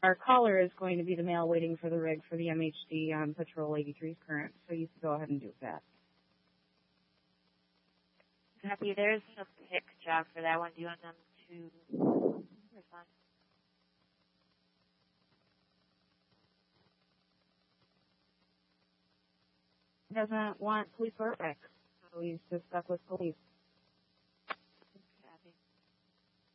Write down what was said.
our caller is going to be the male waiting for the rig for the MHD on Patrol 83's current, so you can go ahead and do that. Copy. There's a pick job for that one. Do you want them to respond? He doesn't want police or X, so he's just stuck with police.